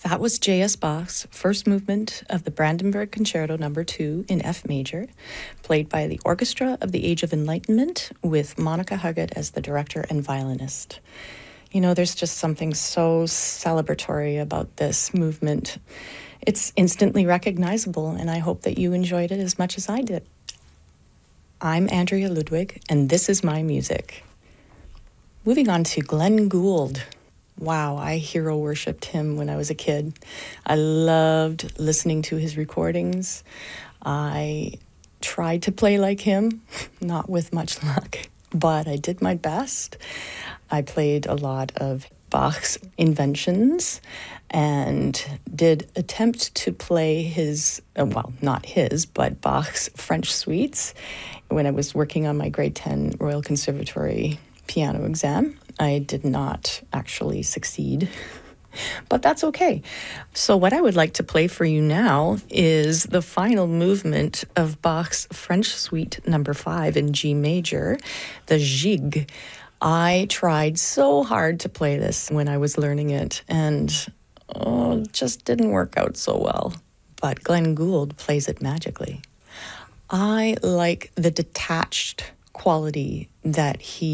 That was J.S. Bach's first movement of the Brandenburg Concerto No. 2 in F major, played by the Orchestra of the Age of Enlightenment with Monica Huggett as the director and violinist. You know, there's just something so celebratory about this movement. It's instantly recognizable, and I hope that you enjoyed it as much as I did. I'm Andrea Ludwig, and this is my music. Moving on to Glenn Gould. Wow, I hero worshipped him when I was a kid. I loved listening to his recordings. I tried to play like him, not with much luck, but I did my best. I played a lot of Bach's inventions and did attempt to play his, well, not his, but Bach's French suites when I was working on my grade 10 Royal Conservatory piano exam. I did not actually succeed, but that's okay. So what I would like to play for you now is the final movement of Bach's French Suite No. 5 in G major, the Gigue. I tried so hard to play this when I was learning it, and it just didn't work out so well. But Glenn Gould plays it magically. I like the detached quality that he